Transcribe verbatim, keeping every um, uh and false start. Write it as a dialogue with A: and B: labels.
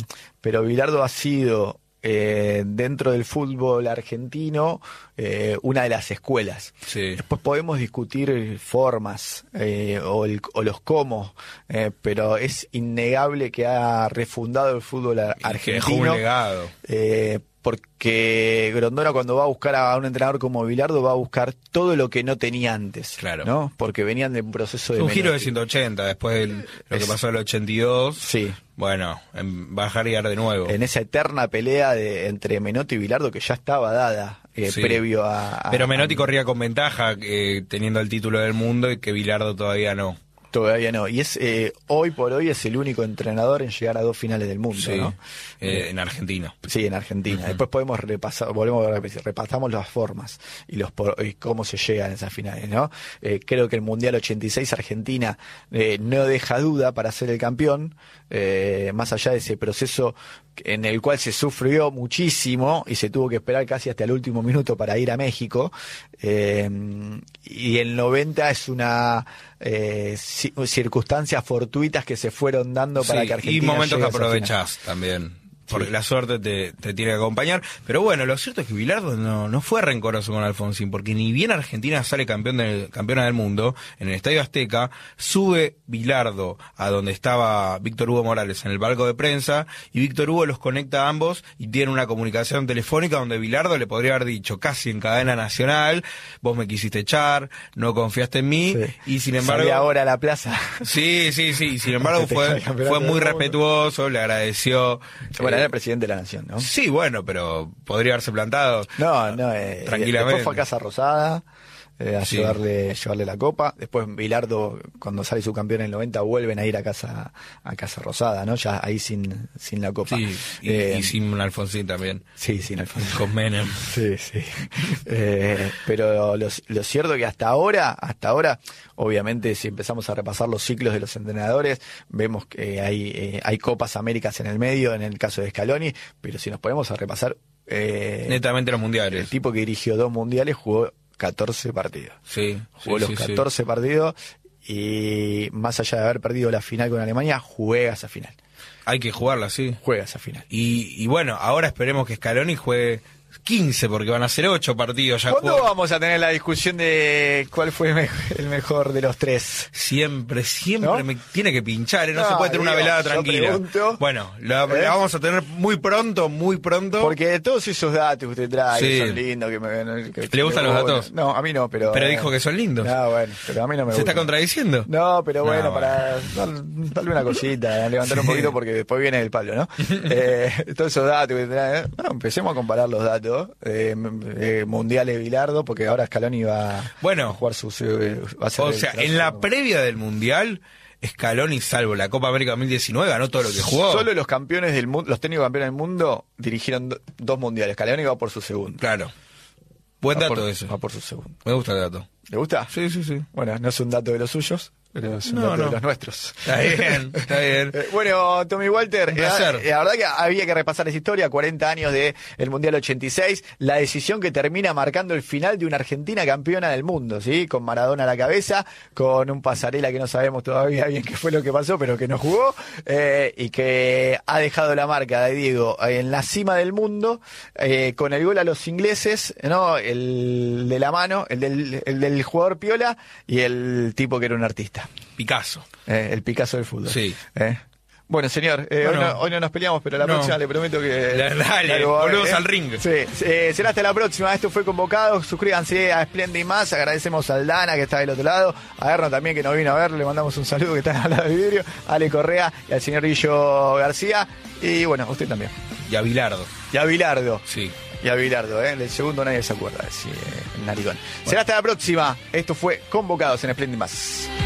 A: pero Bilardo ha sido... Eh, dentro del fútbol argentino, eh, una de las escuelas.
B: Sí.
A: Después podemos discutir formas eh, o, el, o los cómo, eh, pero es innegable que ha refundado el fútbol argentino.
B: Que dejó un legado.
A: Eh, porque Grondona, cuando va a buscar a un entrenador como Bilardo, va a buscar todo lo que no tenía antes.
B: Claro.
A: ¿No? Porque venían de un proceso de...
B: Un
A: Menotti.
B: giro de ciento ochenta después de lo
A: Es,
B: que pasó en el ochenta y dos.
A: Sí.
B: Bueno, en bajar y dar de nuevo.
A: En esa eterna pelea de, entre Menotti y Bilardo que ya estaba dada eh,
B: Sí.
A: previo a, a...
B: Pero Menotti
A: a,
B: corría con ventaja eh, teniendo el título del mundo y que Bilardo todavía no.
A: Todavía no. Y es eh, hoy por hoy es el único entrenador en llegar a dos finales del mundo,
B: Sí,
A: ¿no?
B: eh, en Argentina.
A: Sí, en Argentina. Uh-huh. Después podemos repasar, volvemos a repetir, repasamos las formas y los por, y cómo se llegan a esas finales, ¿no? Eh, creo que el Mundial ochenta y seis Argentina eh, no deja duda para ser el campeón, eh, más allá de ese proceso en el cual se sufrió muchísimo y se tuvo que esperar casi hasta el último minuto para ir a México. Eh, y el noventa es una eh, circunstancias fortuitas que se fueron dando para
B: Sí,
A: que Argentina
B: y momentos que
A: llegue a esa final.
B: aprovechás también. Porque
A: Sí.
B: la suerte te, te tiene que acompañar. Pero bueno, lo cierto es que Bilardo no, no fue rencoroso con Alfonsín, porque ni bien Argentina sale campeón del, campeona del mundo, en el Estadio Azteca, sube Bilardo a donde estaba Víctor Hugo Morales en el palco de prensa, y Víctor Hugo los conecta a ambos y tiene una comunicación telefónica donde Bilardo le podría haber dicho, casi en cadena nacional, vos me quisiste echar, no confiaste en mí,
A: Sí.
B: y sin embargo...
A: Salí ahora a la plaza.
B: Sí, sí, sí, sin embargo fue, fue muy respetuoso, le agradeció...
A: Bueno, era el presidente de la nación, ¿no?
B: Sí, bueno, pero podría haberse plantado.
A: No, no, eh,
B: Tranquilamente.
A: Después fue a Casa Rosada eh, a
B: Sí.
A: llevarle, llevarle la copa. Después Bilardo, cuando sale su campeón en el noventa, vuelven a ir a Casa a Casa Rosada, ¿no? Ya ahí sin, sin la copa.
B: Sí, y,
A: Eh,
B: y sin Alfonsín también.
A: Sí, sin Alfonsín.
B: Con Menem.
A: Sí, sí. Eh, pero lo, lo cierto que hasta ahora, hasta ahora, obviamente, si empezamos a repasar los ciclos de los entrenadores, vemos que hay, eh, hay Copas Américas en el medio, en el caso de Scaloni, pero si nos ponemos a repasar, eh,
B: Netamente los
A: el
B: mundiales.
A: tipo que dirigió dos mundiales jugó catorce partidos.
B: Sí.
A: Jugó
B: sí,
A: los
B: sí,
A: catorce
B: sí.
A: partidos y más allá de haber perdido la final con Alemania, juega esa final.
B: Hay que jugarla, sí.
A: Juega esa final.
B: Y, y bueno, ahora esperemos que Scaloni juegue quince, porque van a ser ocho partidos ya.
A: ¿Cuándo
B: jugó.
A: vamos a tener la discusión de cuál fue el mejor, el mejor de los tres?
B: Siempre, siempre
A: ¿No?
B: me tiene que pinchar, ¿eh? No,
A: No,
B: se puede tener una
A: digo,
B: velada
A: yo
B: tranquila.
A: pregunto.
B: Bueno, la,
A: ¿Eh?
B: la vamos a tener muy pronto, muy pronto.
A: Porque todos esos datos que usted trae
B: Sí.
A: son lindos. Que me, que,
B: ¿Le gustan
A: que
B: los
A: bueno.
B: datos?
A: No, a mí no, pero...
B: Pero
A: eh,
B: dijo que son lindos.
A: No, bueno, pero a mí no me
B: ¿Se
A: gusta.
B: está contradiciendo?
A: No, pero
B: No,
A: bueno,
B: bueno.
A: para dar- darle una cosita, levantar un
B: Sí.
A: poquito porque después viene el palo, ¿no? eh, todos esos datos que trae, ¿eh? Bueno, empecemos a comparar los datos. Eh, eh, mundiales Bilardo, porque ahora Scaloni va
B: Bueno.
A: a jugar su... su- va a ser
B: O
A: el
B: sea,
A: trazo.
B: en la previa del Mundial, Scaloni, salvo la Copa América dos mil diecinueve, ganó todo lo que jugó.
A: Solo los campeones del mundo, los técnicos campeones del mundo dirigieron do- dos mundiales. Scaloni va por su segundo.
B: Claro. Buen
A: Va
B: dato
A: por,
B: ese.
A: Va por su segundo.
B: Me gusta el dato.
A: ¿Le gusta?
B: Sí, sí, sí.
A: Bueno, no es un dato de los suyos, pero es un
B: No,
A: dato
B: no.
A: de los nuestros.
B: Está bien, está bien.
A: Eh, bueno, Tommy Walter,
B: Un placer.
A: eh, la verdad que había que repasar esa historia, cuarenta años del Mundial ochenta y seis, la decisión que termina marcando el final de una Argentina campeona del mundo, ¿sí? Con Maradona a la cabeza, con un Pasarela que no sabemos todavía bien qué fue lo que pasó, pero que no jugó, eh, y que ha dejado la marca de Diego en la cima del mundo, eh, con el gol a los ingleses, ¿no? El de la mano, el del, el del jugador piola y el tipo que era un artista.
B: Picasso.
A: Eh, el Picasso del fútbol.
B: Sí.
A: Eh. Bueno, señor, eh,
B: Bueno.
A: hoy, no, hoy no nos peleamos, pero la
B: No.
A: próxima le prometo que...
B: Dale, dale,
A: algo va a haber,
B: volvemos
A: ¿eh?
B: al ring.
A: Sí, eh, será hasta la próxima. Esto fue Convocado. Suscríbanse a Splendid y más. Agradecemos a Aldana, que está del otro lado. A Erno también, que nos vino a ver. Le mandamos un saludo, que está al lado del vidrio. A Ale Correa y al señor Guillo García. Y bueno, usted también.
B: Y a Bilardo.
A: Y a Bilardo.
B: Sí.
A: Y a Bilardo, ¿eh? Del segundo nadie se acuerda. Sí, eh, el narigón. Será hasta la próxima. Esto fue Convocados en Splendid y más.